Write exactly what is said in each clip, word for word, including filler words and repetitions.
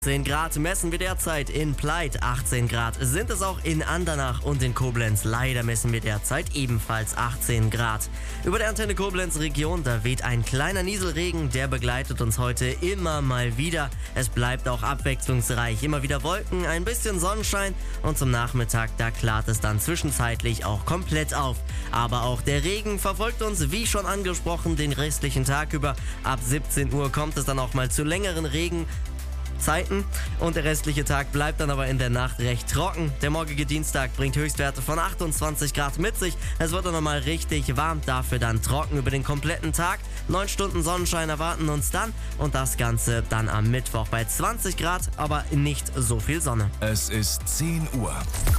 zehn Grad messen wir derzeit in Pleit, achtzehn Grad sind es auch in Andernach und in Koblenz. Leider messen wir derzeit ebenfalls achtzehn Grad. Über der Antenne Koblenz Region, da weht ein kleiner Nieselregen, der begleitet uns heute immer mal wieder. Es bleibt auch abwechslungsreich, immer wieder Wolken, ein bisschen Sonnenschein und zum Nachmittag, da klart es dann zwischenzeitlich auch komplett auf. Aber auch der Regen verfolgt uns, wie schon angesprochen, den restlichen Tag über. Ab siebzehn Uhr kommt es dann auch mal zu längeren Regen. Zeiten und der restliche Tag bleibt dann aber in der Nacht recht trocken. Der morgige Dienstag bringt Höchstwerte von achtundzwanzig Grad mit sich. Es wird dann nochmal richtig warm, dafür dann trocken über den kompletten Tag. Neun Stunden Sonnenschein erwarten uns dann und das Ganze dann am Mittwoch bei zwanzig Grad, aber nicht so viel Sonne. Es ist zehn Uhr.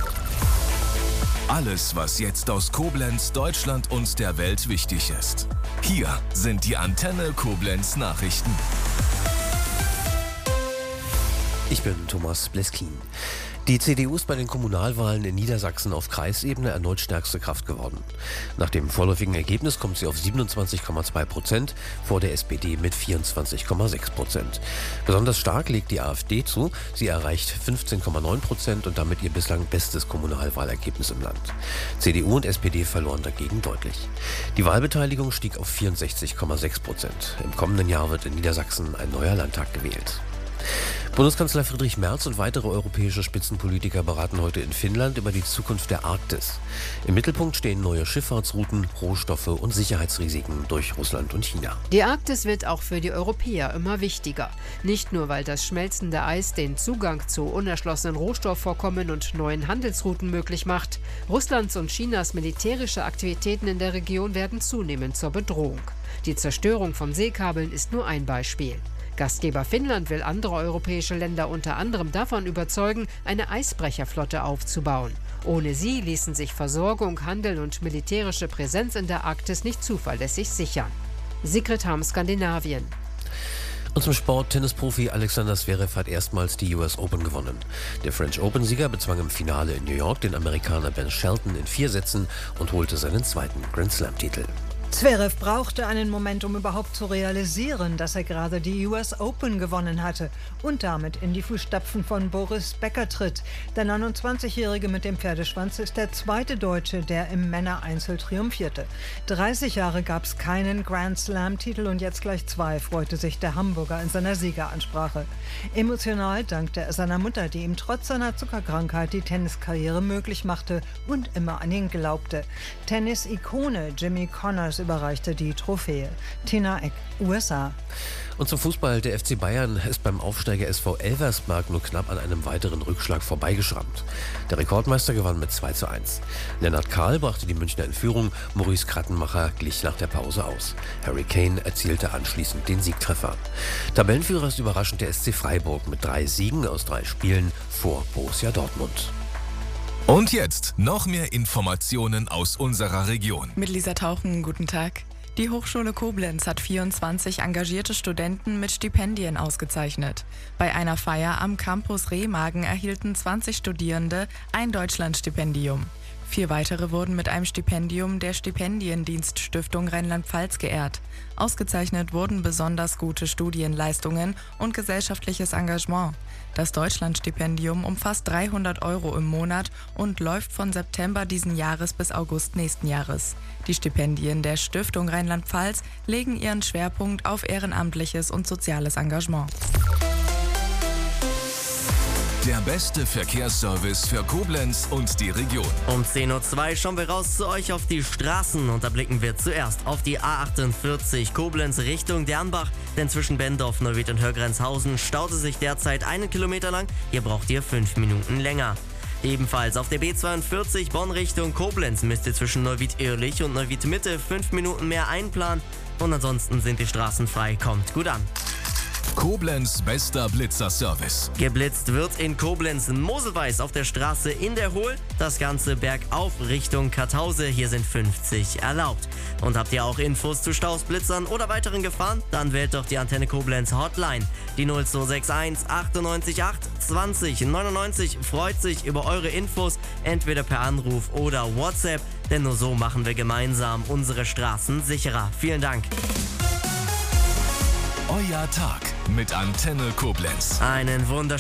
Alles, was jetzt aus Koblenz, Deutschland und der Welt wichtig ist. Hier sind die Antenne Koblenz Nachrichten. Ich bin Thomas Bleskin. Die C D U ist bei den Kommunalwahlen in Niedersachsen auf Kreisebene erneut stärkste Kraft geworden. Nach dem vorläufigen Ergebnis kommt sie auf siebenundzwanzig Komma zwei Prozent, vor der S P D mit vierundzwanzig Komma sechs Prozent. Besonders stark legt die AfD zu. Sie erreicht fünfzehn Komma neun Prozent und damit ihr bislang bestes Kommunalwahlergebnis im Land. C D U und S P D verloren dagegen deutlich. Die Wahlbeteiligung stieg auf vierundsechzig Komma sechs Prozent. Im kommenden Jahr wird in Niedersachsen ein neuer Landtag gewählt. Bundeskanzler Friedrich Merz und weitere europäische Spitzenpolitiker beraten heute in Finnland über die Zukunft der Arktis. Im Mittelpunkt stehen neue Schifffahrtsrouten, Rohstoffe und Sicherheitsrisiken durch Russland und China. Die Arktis wird auch für die Europäer immer wichtiger. Nicht nur, weil das schmelzende Eis den Zugang zu unerschlossenen Rohstoffvorkommen und neuen Handelsrouten möglich macht. Russlands und Chinas militärische Aktivitäten in der Region werden zunehmend zur Bedrohung. Die Zerstörung von Seekabeln ist nur ein Beispiel. Gastgeber Finnland will andere europäische Länder unter anderem davon überzeugen, eine Eisbrecherflotte aufzubauen. Ohne sie ließen sich Versorgung, Handel und militärische Präsenz in der Arktis nicht zuverlässig sichern. Sigrid Harm, Skandinavien. Und zum Sport, Tennisprofi Alexander Zverev hat erstmals die U S Open gewonnen. Der French Open-Sieger bezwang im Finale in New York den Amerikaner Ben Shelton in vier Sätzen und holte seinen zweiten Grand Slam-Titel. Zverev brauchte einen Moment, um überhaupt zu realisieren, dass er gerade die U S Open gewonnen hatte und damit in die Fußstapfen von Boris Becker tritt. Der neunundzwanzigjährige mit dem Pferdeschwanz ist der zweite Deutsche, der im Männereinzel triumphierte. dreißig Jahre gab es keinen Grand Slam-Titel und jetzt gleich zwei, freute sich der Hamburger in seiner Siegeransprache. Emotional dankte er seiner Mutter, die ihm trotz seiner Zuckerkrankheit die Tenniskarriere möglich machte und immer an ihn glaubte. Tennis-Ikone Jimmy Connors überreichte die Trophäe. Tina Eck, U S A. Und zum Fußball, der F C Bayern ist beim Aufsteiger S V Elversberg nur knapp an einem weiteren Rückschlag vorbeigeschrammt. Der Rekordmeister gewann mit zwei zu eins. Lennart Kahl brachte die Münchner in Führung, Maurice Krattenmacher glich nach der Pause aus. Harry Kane erzielte anschließend den Siegtreffer. Tabellenführer ist überraschend der S C Freiburg mit drei Siegen aus drei Spielen vor Borussia Dortmund. Und jetzt noch mehr Informationen aus unserer Region. Mit Lisa Tauchen, guten Tag. Die Hochschule Koblenz hat vierundzwanzig engagierte Studenten mit Stipendien ausgezeichnet. Bei einer Feier am Campus Remagen erhielten zwanzig Studierende ein Deutschlandstipendium. Vier weitere wurden mit einem Stipendium der Stipendiendienststiftung Rheinland-Pfalz geehrt. Ausgezeichnet wurden besonders gute Studienleistungen und gesellschaftliches Engagement. Das Deutschlandstipendium umfasst dreihundert Euro im Monat und läuft von September diesen Jahres bis August nächsten Jahres. Die Stipendien der Stiftung Rheinland-Pfalz legen ihren Schwerpunkt auf ehrenamtliches und soziales Engagement. Der beste Verkehrsservice für Koblenz und die Region. Um zehn Uhr zwei schauen wir raus zu euch auf die Straßen und da blicken wir zuerst auf die A achtundvierzig Koblenz Richtung Dernbach, denn zwischen Bendorf, Neuwied und Hörgrenzhausen staut es sich derzeit einen Kilometer lang, hier braucht ihr fünf Minuten länger. Ebenfalls auf der B zweiundvierzig Bonn Richtung Koblenz müsst ihr zwischen Neuwied-Ehrlich und Neuwied-Mitte fünf Minuten mehr einplanen und ansonsten sind die Straßen frei, kommt gut an. Koblenz bester Blitzerservice. Geblitzt wird in Koblenz Moselweiß auf der Straße in der Hohl. Das Ganze bergauf Richtung Karthause. Hier sind fünfzig erlaubt. Und habt ihr auch Infos zu Staus, Blitzern oder weiteren Gefahren? Dann wählt doch die Antenne Koblenz Hotline. Die null zwei sechs eins achtundneunzig acht zwanzig neunundneunzig freut sich über eure Infos, entweder per Anruf oder WhatsApp. Denn nur so machen wir gemeinsam unsere Straßen sicherer. Vielen Dank. Euer Tag. mit Antenne Koblenz. Einen wunderschönen